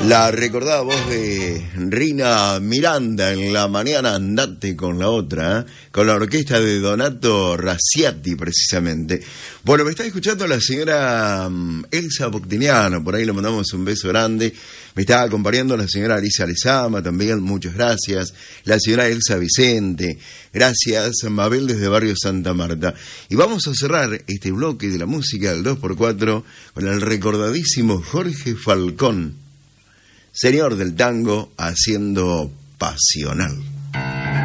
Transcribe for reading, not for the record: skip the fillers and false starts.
La recordada voz de Rina Miranda en La Mañana Andate con la otra, con la orquesta de Donato Raciati precisamente. Bueno, me está escuchando la señora Elsa Boctiniano, por ahí le mandamos un beso grande. Me está acompañando la señora Alicia Lezama también, muchas gracias. La señora Elsa Vicente, gracias. Mabel desde Barrio Santa Marta. Y vamos a cerrar este bloque de la música del 2x4 con el recordadísimo Jorge Falcón, señor del tango, haciendo Pasional.